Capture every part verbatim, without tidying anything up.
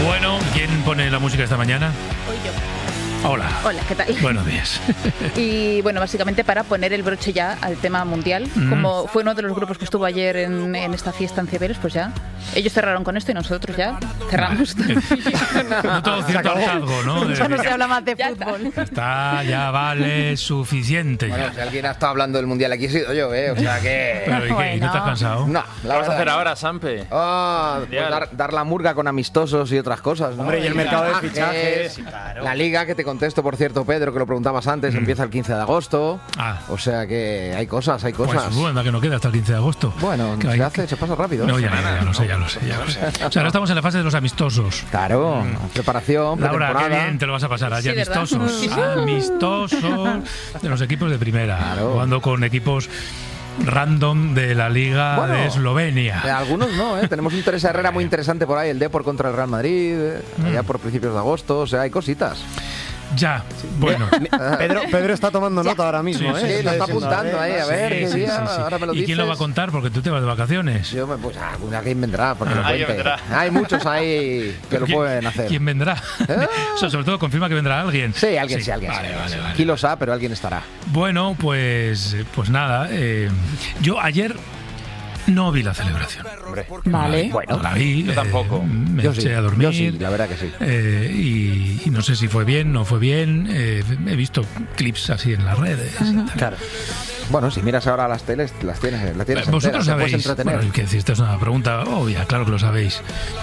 Bueno, ¿quién pone la música esta mañana? Hoy yo. Hola. Hola, ¿qué tal? Buenos días. Y bueno, básicamente para poner el broche ya al tema mundial, mm. como fue uno de los grupos que estuvo ayer en, en esta fiesta en Cibeles, pues ya, ellos cerraron con esto y nosotros ya cerramos. No todo cierto hartazgo, ¿no? Ya no se habla más de fútbol. Está, ya vale suficiente. Bueno, ya. si alguien ha estado hablando del mundial aquí he sido yo, ¿eh? O sea que... Pero, ¿y, bueno. qué? ¿Y no te has cansado? No, ¿Qué la vas a hacer verdad. ahora, Sampe? Oh, pues dar, dar la murga con amistosos y otras cosas, ¿no? Hombre, y el mercado de Fichajes, fichajes. Claro. La liga, que te contesto, por cierto, Pedro, que lo preguntabas antes, mm. empieza el quince de agosto. Ah. O sea que hay cosas, hay cosas. Pues bueno, que no queda hasta el quince de agosto. Bueno, que se hay... hace, se pasa rápido. No, ya, ya, ya lo sé, ya lo sé, ya lo sé. O sea, ahora estamos en la fase de los amistosos. Claro, mm. preparación, Laura, qué pretemporada. bien te lo vas a pasar allí, Sí, amistosos. ¿verdad? Amistosos de los equipos de primera. Claro. Jugando con equipos random de la Liga Bueno, de Eslovenia. Eh, algunos no, ¿eh? Tenemos un Teresa Herrera muy interesante por ahí, el Depor contra el Real Madrid, eh, Mm. allá por principios de agosto, o sea, hay cositas. Ya, bueno. Pedro, Pedro está tomando nota ahora mismo, Sí, ¿eh? Sí, lo está diciendo, apuntando ahí, a ver, Sí, qué sí, día, sí, sí. ahora me lo ¿Y dices. quién lo va a contar? Porque tú te vas de vacaciones. Yo me, pues ah, alguien vendrá, porque lo Alguien cuente. vendrá. Hay muchos ahí que lo ¿Quién- pueden hacer. ¿Quién vendrá? ¿Eh? O sea, sobre todo confirma que vendrá alguien. Sí, alguien sí, alguien Vale, sí. vale, vale. Kilos A, pero alguien estará. Bueno, pues, pues nada. Eh, yo ayer no vi la celebración. Hombre. Vale. Bueno, no la vi. Yo eh, tampoco. me Yo eché sí, a dormir. yo sí, la verdad que sí. Eh, y, y no sé si fue bien, no fue bien. Eh, he visto clips así en las redes. Claro. Bueno, si miras ahora las teles, las tienes, las tienes Vosotros enteras, te puedes sabéis. entretener. Bueno, que decir, esta es una pregunta obvia, claro que lo sabéis.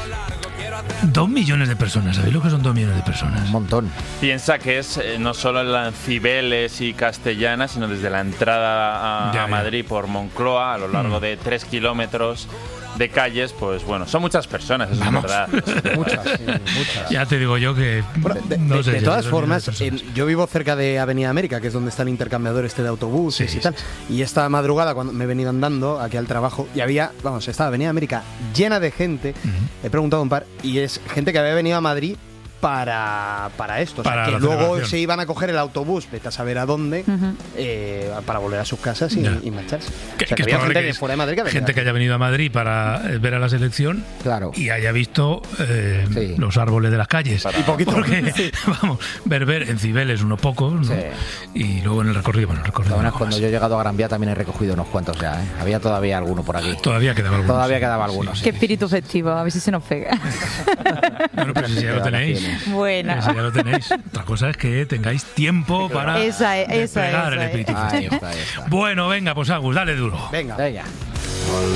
Dos millones de personas, ¿sabéis lo que son dos millones de personas? Un montón. Piensa que es eh, no solo en la Cibeles y Castellana, sino desde la entrada a, Ya, a ya. Madrid por Moncloa, a lo largo Mm. de tres kilómetros de calles, pues bueno, son muchas personas, eso Vamos. es verdad. Muchas, sí, muchas. Ya te digo yo que. Bueno, de, no de- sé de si todas son formas, dos millones de en- yo vivo cerca de Avenida América, que es donde está el intercambiador este de autobuses Sí, y tal. Y esta madrugada, cuando me he venido andando aquí al trabajo, y había, vamos, estaba Avenida América llena de gente. Ujú. He preguntado a un par, y es gente que había venido a Madrid para, para esto. O sea, Para que la luego celebración. se iban a coger el autobús, vete a saber a dónde, Ujú. eh, para volver a sus casas y, Ya. y marcharse. Que, O sea, que que es había probable gente que de fuera de Madrid que venía. gente que haya venido a Madrid para eh, ver a la selección Claro. y haya visto eh, Sí. los árboles de las calles. Para- Y poquito. Porque, vamos, ver, ver en Cibeles unos pocos, ¿no? Sí. Y luego en el recorrido, bueno, el recorrido. Bueno, no cuando más. yo he llegado a Gran Vía también he recogido unos cuantos ya, ¿eh? Había todavía alguno por aquí. Todavía quedaba algunos. Todavía sí. quedaba Sí, algunos. sí. Qué espíritu festivo, a ver si se nos pega. Bueno, pero si ya lo tenéis. Bueno. Eso ya lo tenéis. Otra cosa es que tengáis tiempo para Esa es, esa desplegar es, el esa es. espíritu Ahí festivo. está, ahí está. Bueno, venga, pues Agus, dale duro. Venga. Venga.